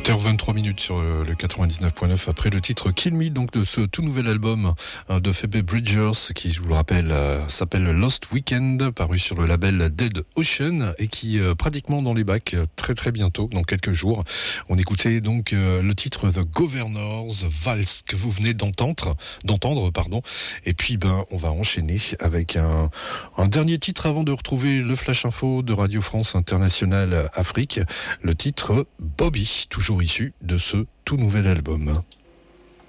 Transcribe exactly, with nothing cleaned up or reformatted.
huit heures vingt-trois minutes sur le quatre-vingt-dix-neuf point neuf après le titre Kill Me, donc de ce tout nouvel album de Phoebe Bridgers qui, je vous le rappelle, s'appelle Lost Weekend, paru sur le label Dead Ocean et qui pratiquement dans les bacs très très bientôt, dans quelques jours. On écoutait donc le titre The Governor's Valse que vous venez d'entendre, d'entendre pardon. Et puis ben on va enchaîner avec un, un dernier titre avant de retrouver le Flash Info de Radio France Internationale Afrique, le titre Bobby, toujours issu de ce tout nouvel album.